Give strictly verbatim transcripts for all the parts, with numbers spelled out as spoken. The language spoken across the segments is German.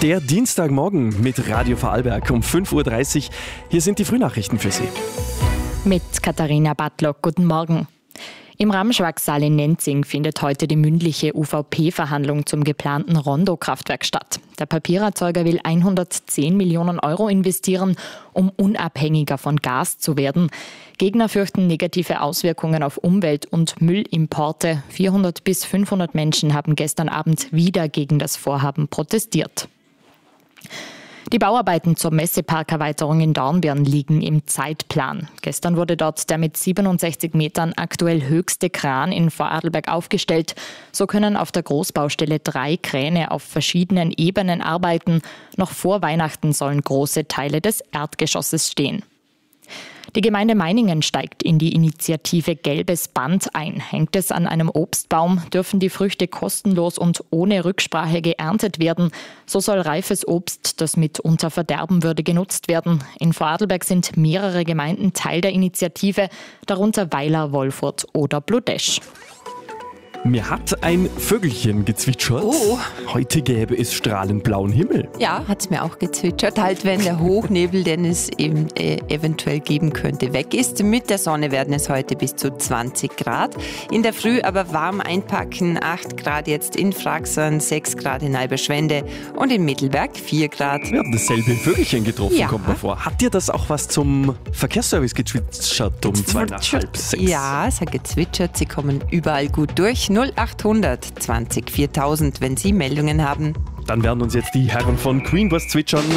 Der Dienstagmorgen mit Radio Vorarlberg um fünf Uhr dreißig. Hier sind die Frühnachrichten für Sie. Mit Katharina Bartlock, guten Morgen. Im Ramschwag-Saal in Nenzing findet heute die mündliche U V P-Verhandlung zum geplanten Rondo-Kraftwerk statt. Der Papiererzeuger will hundertzehn Millionen Euro investieren, um unabhängiger von Gas zu werden. Gegner fürchten negative Auswirkungen auf Umwelt und Müllimporte. vierhundert bis fünfhundert Menschen haben gestern Abend wieder gegen das Vorhaben protestiert. Die Bauarbeiten zur Messeparkerweiterung in Dornbirn liegen im Zeitplan. Gestern wurde dort der mit siebenundsechzig Metern aktuell höchste Kran in Vorarlberg aufgestellt. So können auf der Großbaustelle drei Kräne auf verschiedenen Ebenen arbeiten. Noch vor Weihnachten sollen große Teile des Erdgeschosses stehen. Die Gemeinde Meiningen steigt in die Initiative Gelbes Band ein. Hängt es an einem Obstbaum, dürfen die Früchte kostenlos und ohne Rücksprache geerntet werden. So soll reifes Obst, das mitunter verderben würde, genutzt werden. In Vorarlberg sind mehrere Gemeinden Teil der Initiative, darunter Weiler, Wolfurt oder Bludesch. Mir hat ein Vögelchen gezwitschert. Oh. Heute gäbe es strahlend blauen Himmel. Ja, hat es mir auch gezwitschert. Halt, wenn der Hochnebel, den es eben äh, eventuell geben könnte, weg ist. Mit der Sonne werden es heute bis zu zwanzig Grad. In der Früh aber warm einpacken. acht Grad jetzt in Fraxern, sechs Grad in Alberschwende und in Mittelberg vier Grad. Wir haben dasselbe Vögelchen getroffen, Ja. kommt mir vor. Hat dir das auch was zum Verkehrsservice gezwitschert um zwei nach halb sechs? Ja, es hat gezwitschert. Sie kommen überall gut durch. null achthundert zwanzig viertausend, wenn Sie Meldungen haben. Dann werden uns jetzt die Herren von Queen was zwitschern.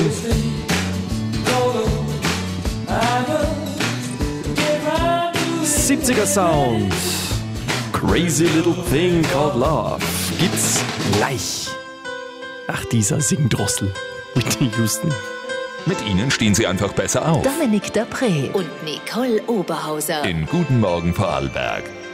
siebziger Sound. Crazy Little Thing Called Love. Gibt's gleich. Ach, dieser Singdrossel. Whitney Houston. Mit ihnen stehen sie einfach besser auf. Dominik Dapré und Nicole Oberhauser. In Guten Morgen Vorarlberg.